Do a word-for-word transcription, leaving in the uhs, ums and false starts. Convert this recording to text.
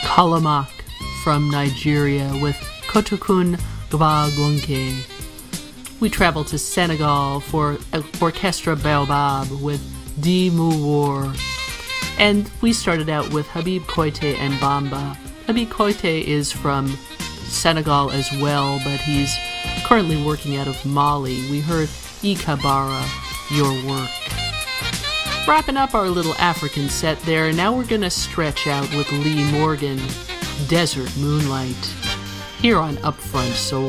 Kalamak from Nigeria with Kotokun Gba Gonke. We traveled to Senegal for Orchestra Baobab with Di Mu War. And we started out with Habib Koité and Bamba. Habib Koité is from Senegal as well, but he's currently working out of Mali. We heard Ikabara, Your Work. Wrapping up our little African set there, now we're going to stretch out with Lee Morgan, Desert Moonlight, here on Upfront Soul.